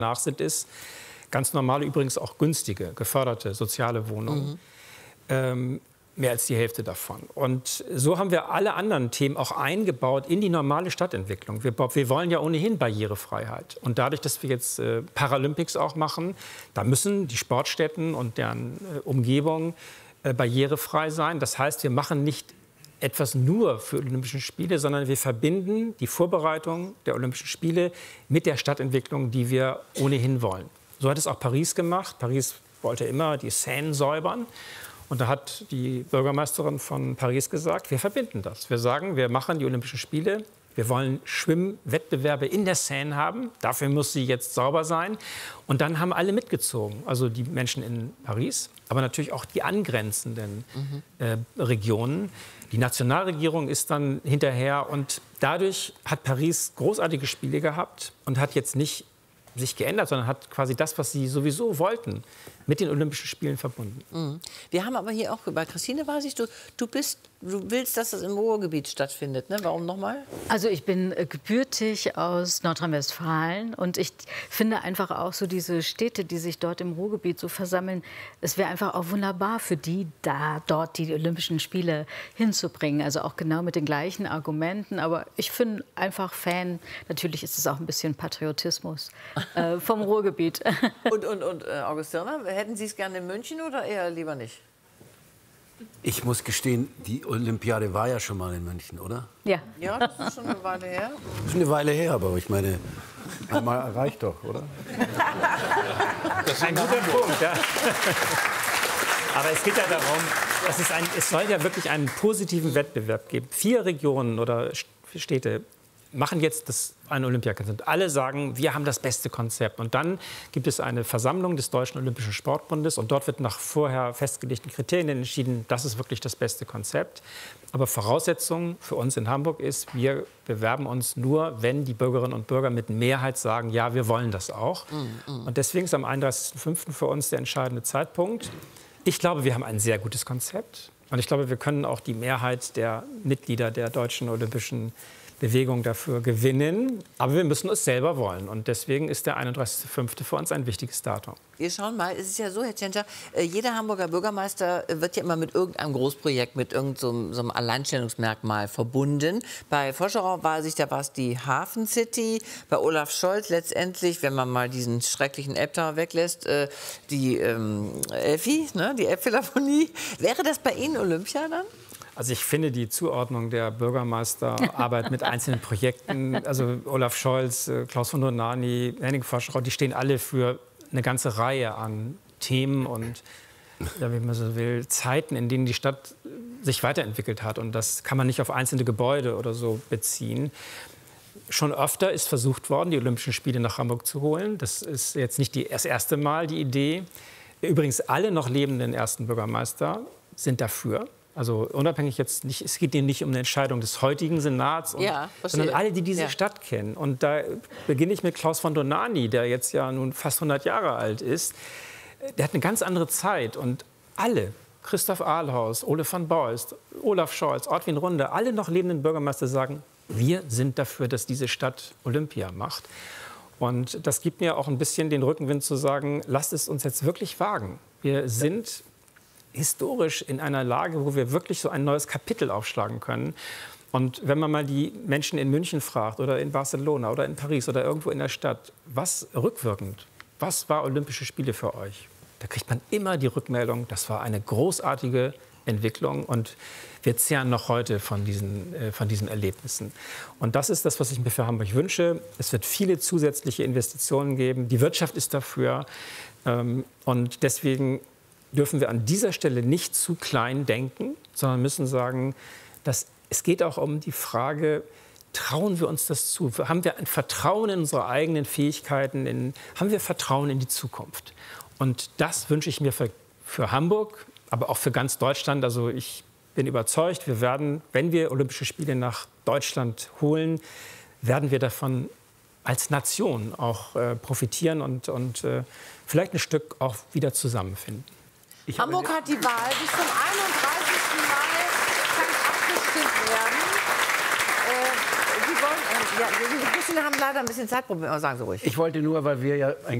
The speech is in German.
Nach sind es ganz normale, übrigens auch günstige, geförderte soziale Wohnungen. Mehr als die Hälfte davon. Und so haben wir alle anderen Themen auch eingebaut in die normale Stadtentwicklung. Wir wollen ja ohnehin Barrierefreiheit. Und dadurch, dass wir jetzt Paralympics auch machen, da müssen die Sportstätten und deren Umgebung barrierefrei sein. Das heißt, wir machen nicht etwas nur für Olympische Spiele, sondern wir verbinden die Vorbereitung der Olympischen Spiele mit der Stadtentwicklung, die wir ohnehin wollen. So hat es auch Paris gemacht. Paris wollte immer die Seine säubern. Und da hat die Bürgermeisterin von Paris gesagt, wir verbinden das. Wir sagen, wir machen die Olympischen Spiele. Wir wollen Schwimmwettbewerbe in der Seine haben. Dafür muss sie jetzt sauber sein. Und dann haben alle mitgezogen. Also die Menschen in Paris, aber natürlich auch die angrenzenden Regionen. Die Nationalregierung ist dann hinterher. Und dadurch hat Paris großartige Spiele gehabt und hat jetzt nicht sich geändert, sondern hat quasi das, was sie sowieso wollten, mit den Olympischen Spielen verbunden. Wir haben aber hier auch, bei Christine weiß ich, du willst, dass das im Ruhrgebiet stattfindet, ne? Warum nochmal? Also ich bin gebürtig aus Nordrhein-Westfalen und ich finde einfach auch so diese Städte, die sich dort im Ruhrgebiet so versammeln, es wäre einfach auch wunderbar für die, dort die Olympischen Spiele hinzubringen. Also auch genau mit den gleichen Argumenten, aber ich bin einfach Fan, natürlich ist es auch ein bisschen Patriotismus vom Ruhrgebiet. Und Augustina, hätten Sie es gerne in München oder eher lieber nicht? Ich muss gestehen, die Olympiade war ja schon mal in München, oder? Ja. Ja, das ist schon eine Weile her. Das ist eine Weile her, aber ich meine, einmal reicht doch, oder? Das ist ein guter Punkt, ja. Aber es geht ja darum, es soll ja wirklich einen positiven Wettbewerb geben. 4 Regionen oder Städte machen jetzt ein Olympiakonzept. Alle sagen, wir haben das beste Konzept. Und dann gibt es eine Versammlung des Deutschen Olympischen Sportbundes und dort wird nach vorher festgelegten Kriterien entschieden, das ist wirklich das beste Konzept. Aber Voraussetzung für uns in Hamburg ist, wir bewerben uns nur, wenn die Bürgerinnen und Bürger mit Mehrheit sagen, ja, wir wollen das auch. Und deswegen ist am 31.05. für uns der entscheidende Zeitpunkt. Ich glaube, wir haben ein sehr gutes Konzept. Und ich glaube, wir können auch die Mehrheit der Mitglieder der Deutschen Olympischen Bewegung dafür gewinnen. Aber wir müssen es selber wollen. Und deswegen ist der 31.05. für uns ein wichtiges Datum. Wir schauen mal, es ist ja so, Herr Tschentscher, jeder Hamburger Bürgermeister wird ja immer mit irgendeinem Großprojekt, mit irgendeinem so einem Alleinstellungsmerkmal verbunden. Bei Foscherau war es die Hafen City, bei Olaf Scholz letztendlich, wenn man mal diesen schrecklichen Elbtower weglässt, die Elfi, ne, die Elbphilharmonie. Wäre das bei Ihnen Olympia dann? Also ich finde die Zuordnung der Bürgermeisterarbeit mit einzelnen Projekten, also Olaf Scholz, Klaus von Dohnanyi, Henning Foscherau, die stehen alle für eine ganze Reihe an Themen und, ja, wie man so will, Zeiten, in denen die Stadt sich weiterentwickelt hat. Und das kann man nicht auf einzelne Gebäude oder so beziehen. Schon öfter ist versucht worden, die Olympischen Spiele nach Hamburg zu holen. Das ist jetzt nicht das erste Mal die Idee. Übrigens alle noch lebenden ersten Bürgermeister sind dafür. Also unabhängig jetzt nicht, es geht nicht um eine Entscheidung des heutigen Senats, sondern alle, die diese Stadt kennen. Und da beginne ich mit Klaus von Dohnanyi, der jetzt ja nun fast 100 Jahre alt ist. Der hat eine ganz andere Zeit und alle, Christoph Ahlhaus, Ole van Beust, Olaf Scholz, Ortwin Runde, alle noch lebenden Bürgermeister sagen, wir sind dafür, dass diese Stadt Olympia macht. Und das gibt mir auch ein bisschen den Rückenwind zu sagen, lasst es uns jetzt wirklich wagen. Wir sind historisch in einer Lage, wo wir wirklich so ein neues Kapitel aufschlagen können. Und wenn man mal die Menschen in München fragt oder in Barcelona oder in Paris oder irgendwo in der Stadt, was rückwirkend, was war Olympische Spiele für euch? Da kriegt man immer die Rückmeldung, das war eine großartige Entwicklung und wir zehren noch heute von diesen Erlebnissen. Und das ist das, was ich mir für Hamburg wünsche. Es wird viele zusätzliche Investitionen geben. Die Wirtschaft ist dafür. Und deswegen dürfen wir an dieser Stelle nicht zu klein denken, sondern müssen sagen, es geht auch um die Frage, trauen wir uns das zu? Haben wir ein Vertrauen in unsere eigenen Fähigkeiten? Haben wir Vertrauen in die Zukunft? Und das wünsche ich mir für Hamburg, aber auch für ganz Deutschland. Also ich bin überzeugt, wir werden, wenn wir Olympische Spiele nach Deutschland holen, werden wir davon als Nation auch profitieren und vielleicht ein Stück auch wieder zusammenfinden. Hamburg hat die Wahl. Bis zum 31. Mai kann abgestimmt werden. Sie wollen Ja, wir haben leider ein bisschen Zeitproblem, aber sagen Sie ruhig. Ich wollte nur, weil wir ja ein